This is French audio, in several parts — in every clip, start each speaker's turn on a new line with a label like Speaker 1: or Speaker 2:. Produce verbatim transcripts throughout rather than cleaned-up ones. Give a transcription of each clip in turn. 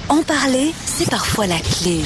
Speaker 1: En parler, c'est parfois la clé.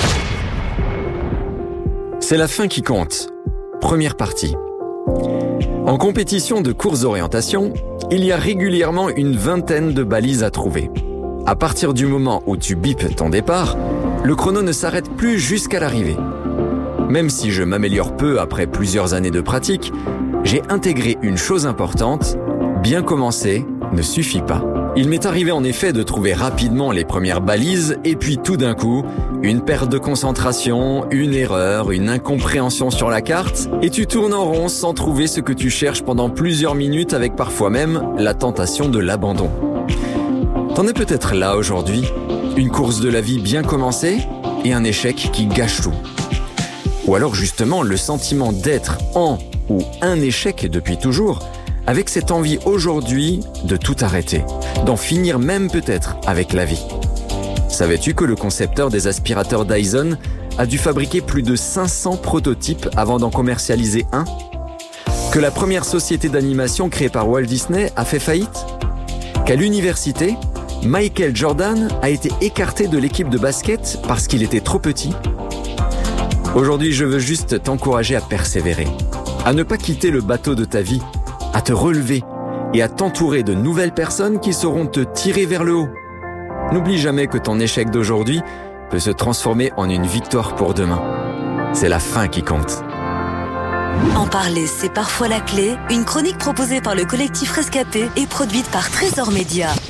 Speaker 2: C'est la fin qui compte. Première partie. En compétition de course d'orientation, il y a régulièrement une vingtaine de balises à trouver. À partir du moment où tu bipes ton départ, le chrono ne s'arrête plus jusqu'à l'arrivée. Même si je m'améliore peu après plusieurs années de pratique, j'ai intégré une chose importante, bien commencer ne suffit pas. Il m'est arrivé en effet de trouver rapidement les premières balises et puis tout d'un coup, une perte de concentration, une erreur, une incompréhension sur la carte et tu tournes en rond sans trouver ce que tu cherches pendant plusieurs minutes avec parfois même la tentation de l'abandon. T'en es peut-être là aujourd'hui, une course de la vie bien commencée et un échec qui gâche tout. Ou alors justement le sentiment d'être en ou un échec depuis toujours, avec cette envie aujourd'hui de tout arrêter, d'en finir même peut-être avec la vie. Savais-tu que le concepteur des aspirateurs Dyson a dû fabriquer plus de cinq cents prototypes avant d'en commercialiser un ? Que la première société d'animation créée par Walt Disney a fait faillite ? Qu'à l'université, Michael Jordan a été écarté de l'équipe de basket parce qu'il était trop petit ? Aujourd'hui, je veux juste t'encourager à persévérer, à ne pas quitter le bateau de ta vie, à te relever et à t'entourer de nouvelles personnes qui sauront te tirer vers le haut. N'oublie jamais que ton échec d'aujourd'hui peut se transformer en une victoire pour demain. C'est la fin qui compte.
Speaker 1: En parler, c'est parfois la clé. Une chronique proposée par le collectif Rescapé et produite par Trésor Média.